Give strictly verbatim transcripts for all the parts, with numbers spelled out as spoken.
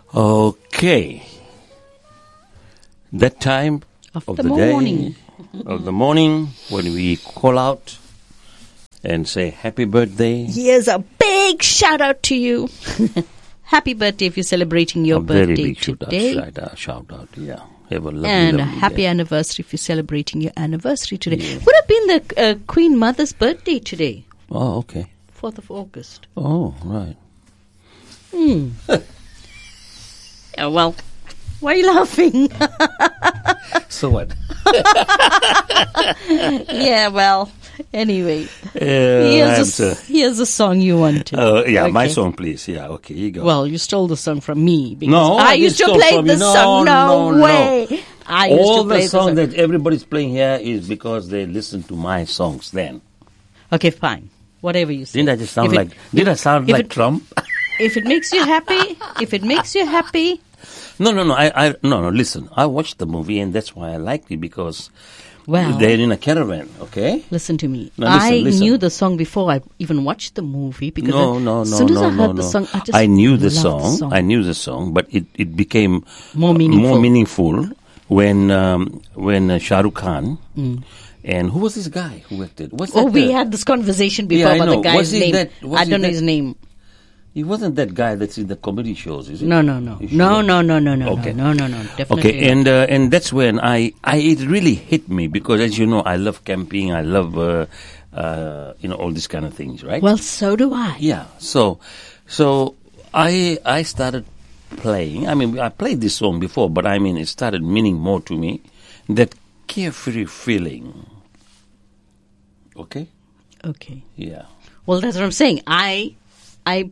Okay. That time Of of the the, morning. day, of the morning, when we call out and say happy birthday. Here's a big shout out to you. Happy birthday if you're celebrating your a very birthday big shout out, today. shout out, shout out, yeah. Have a lovely, And a lovely happy day. anniversary if you're celebrating your anniversary today. Yeah. Would have been the uh, Queen Mother's birthday today, Oh, okay. fourth of August. Oh, right. Hmm. Yeah, well, why are you laughing? So what? Yeah, well, anyway. Uh, Here's I'm a, so- here's a song you wanted. Uh, yeah, my Okay. song, please. Yeah, okay, here you go. Well, you stole the song from me. Because No, I I didn't used to steal play from the you. No, song. No, no, no. way. I used all to play the song the that everybody's playing here is because they listen to my songs then. Okay, fine. Whatever you say. Didn't I just sound If it- like, did I sound if like it- Trump? If it makes you happy, if it makes you happy, No, no, no. I, I, no, no. Listen, I watched the movie, and that's why I liked it because well, they're in a caravan. Okay. listen to me. No, listen, I listen. knew the song before I even watched the movie because No, I, no, as no, soon as no, I no, heard the no. song, I just I knew the loved song. the song. I knew the song, but it, it became More uh, meaningful. more meaningful when um, when uh, Shah Rukh Khan and who was this guy who acted? What's Oh, that, we uh, had this conversation before Yeah, I about the know. guy's Was he name. that- was I he don't know that- his name. He wasn't that guy that's in the comedy shows, is it? No, no, no, You sure? no, no, no, no, no, Okay. no, no, no, definitely. Okay, and uh, and that's when I, I it really hit me because as you know I love camping, I love uh, uh, you know all these kind of things, right? Well, so do I. Yeah. So, so I I started playing. I mean, I played this song before, but I mean, it started meaning more to me. That carefree feeling. Okay. Okay. Yeah. Well, that's what I'm saying. I, I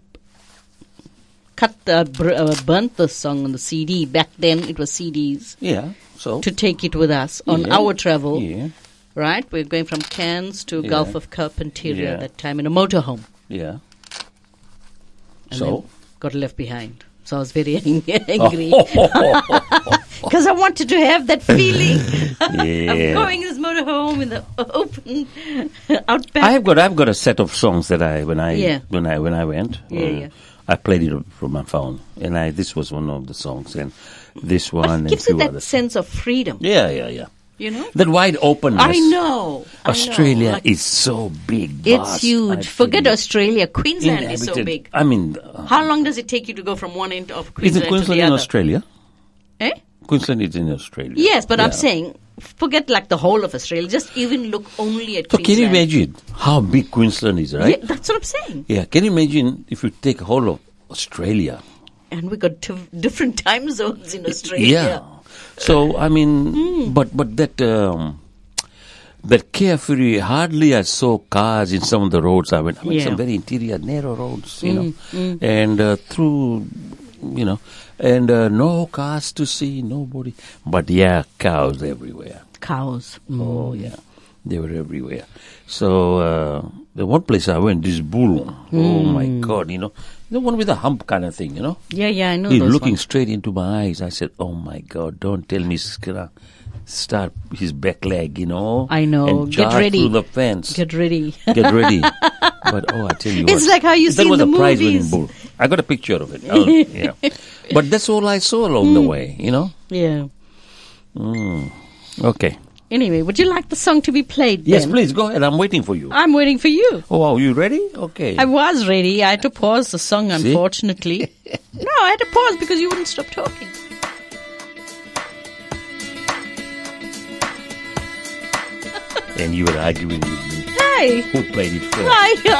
cut the br- uh, burnt the song on the C D. Back then, it was C Ds Yeah. So. to take it with us on Yeah. our travel. Yeah. Right, we're going from Cairns to Yeah. Gulf of Carpentaria Yeah. at that time in a motorhome. Yeah. And So. then got left behind. So I was very angry because I wanted to have that feeling Yeah. of going in this motorhome in the open outback. I've got I've got a set of songs that I when I Yeah. when I when I went. Yeah, uh, yeah. I played it from my phone, and I this was one of the songs, and this one But and it gives few you that others. sense of freedom, Yeah, yeah, yeah. you know? That wide openness. I know. I know. Australia Like, is so big. it's vast, I huge. tell Forget you. Australia. Queensland is so Inhabited. big. I mean, uh, How long does it take you to go from one end of is Queensland, it Queensland to the in other? Australia? Eh? Queensland is in Australia. Yes, but I'm Yeah. saying, forget like the whole of Australia. Just even look only at So can Queensland. you imagine how big Queensland is, right? Yeah, that's what I'm saying. Yeah. Can you imagine if you take whole of Australia? And we got t- different time zones in Australia. Yeah. So I mean, Hmm. but but that um, that carefree. Hardly I saw cars in some of the roads. I went. I went Yeah. some very interior, narrow roads, you know, mm. and uh, through, you know, and uh, no cars to see, nobody. But yeah, cows everywhere. Cows. Oh yeah, they were everywhere. So uh, the one place I went, this bull. Oh my God, you know, the one with the hump kind of thing, you know. Yeah, yeah, I know He those looking ones. straight into my eyes. I said, "Oh my God, don't tell me he's gonna start his back leg, you know." I know. And Get charge ready. through the fence. Get ready. Get ready. But oh, I tell you, It's what, like how you that see was in a the prize-winning movies. bull. I got a picture of it. I'll- yeah. But that's all I saw along the way, you know. Yeah. Okay. Anyway, would you like the song to be played Yes, then? please go ahead. I'm waiting for you. I'm waiting for you. Oh, are you ready? Okay. I was ready. I had to pause the song, See? unfortunately. No, I had to pause because you wouldn't stop talking. And you were arguing with me. Hey, Who played it first? hi.